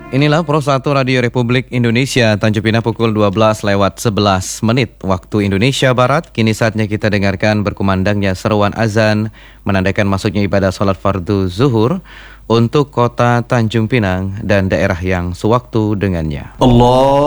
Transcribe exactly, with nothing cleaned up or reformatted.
Inilah Pro satu Radio Republik Indonesia, Tanjung Pinang pukul dua belas lewat sebelas menit waktu Indonesia Barat. Kini saatnya kita dengarkan berkumandangnya seruan azan menandakan masuknya ibadah salat fardu zuhur untuk kota Tanjung Pinang dan daerah yang sewaktu dengannya. Allah